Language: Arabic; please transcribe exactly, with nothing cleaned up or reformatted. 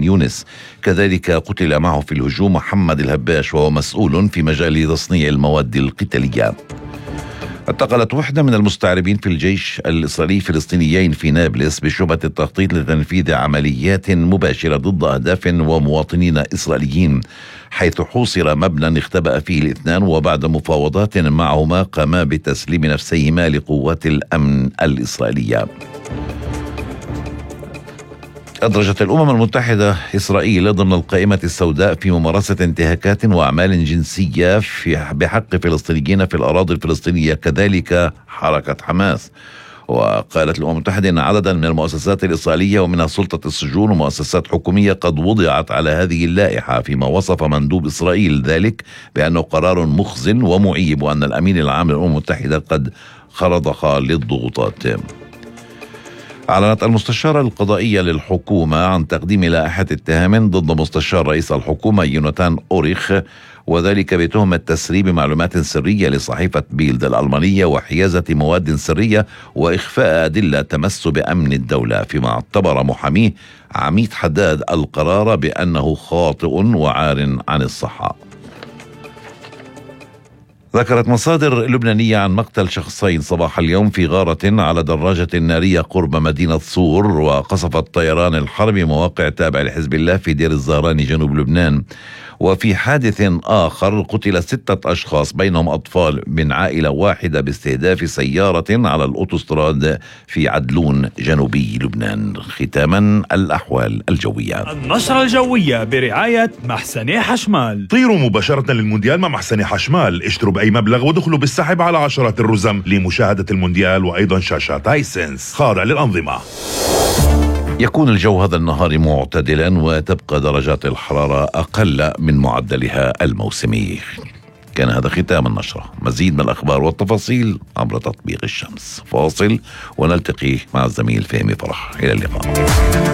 خان يونس. كذلك قتل معه في الهجوم محمد الهباش وهو مسؤول في مجال تصنيع المواد القتالية. اعتقلت وحدة من المستعربين في الجيش الإسرائيلي فلسطينيين في نابلس بشبهة التخطيط لتنفيذ عمليات مباشرة ضد أهداف ومواطنين إسرائيليين، حيث حوصر مبنى اختبأ فيه الاثنان، وبعد مفاوضات معهما قاما بتسليم نفسيهما لقوات الأمن الإسرائيلية. أدرجت الأمم المتحدة إسرائيل ضمن القائمة السوداء في ممارسة انتهاكات وأعمال جنسية في بحق فلسطينيين في الأراضي الفلسطينية، كذلك حركة حماس. وقالت الأمم المتحدة أن عددا من المؤسسات الإسرائيلية ومنها سلطة السجون ومؤسسات حكومية قد وضعت على هذه اللائحة، فيما وصف مندوب إسرائيل ذلك بأنه قرار مخزن ومعيب، وأن الأمين العام للأمم المتحدة قد خرضها للضغوطات. أعلنت المستشارة القضائية للحكومة عن تقديم لائحة اتهام ضد مستشار رئيس الحكومة يوناتان أوريخ، وذلك بتهمة تسريب معلومات سرية لصحيفة بيلد الألمانية وحيازة مواد سرية وإخفاء أدلة تمس بأمن الدولة، فيما اعتبر محاميه عميد حداد القرار بأنه خاطئ وعار عن الصحة. ذكرت مصادر لبنانية عن مقتل شخصين صباح اليوم في غارة على دراجة نارية قرب مدينة صور، وقصف الطيران الحربي مواقع تابع لحزب الله في دير الزهران جنوب لبنان. وفي حادث آخر قتل ستة أشخاص بينهم أطفال من عائلة واحدة باستهداف سيارة على الأوتوستراد في عدلون جنوبي لبنان. ختاما الأحوال الجوية. النشرة الجوية برعاية محسن حشمال. طيروا مباشرة للمونديال مع محسن حشمال، اشتروا بأي مبلغ ودخلوا بالسحب على عشرات الرزم لمشاهدة المونديال وأيضا شاشات هايسنس خاضع للأنظمة. يكون الجو هذا النهار معتدلا وتبقى درجات الحرارة أقل من معدلها الموسمي. كان هذا ختام النشرة. مزيد من الأخبار والتفاصيل عبر تطبيق الشمس. فاصل ونلتقي مع الزميل فهمي فرح. إلى اللقاء.